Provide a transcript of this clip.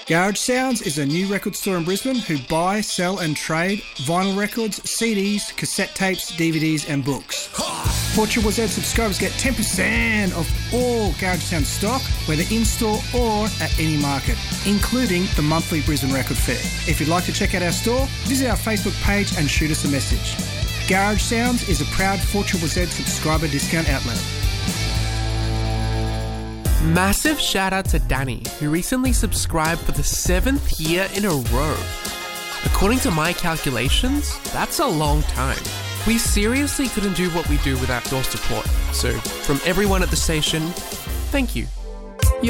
Garage Sounds is a new record store in Brisbane who buy, sell and trade vinyl records, CDs, cassette tapes, DVDs and books. Fortune Was Ed subscribers get 10% off all Garage Sounds stock, whether in-store or at any market, including the monthly Brisbane Record Fair. If you'd like to check out our store, visit our Facebook page and shoot us a message. Garage Sounds is a proud Fortune Was Ed subscriber discount outlet. Massive shout out to Danny, who recently subscribed for the 7th year in a row. According to my calculations, that's a long time. We seriously couldn't do what we do without your support. So, from everyone at the station, thank you.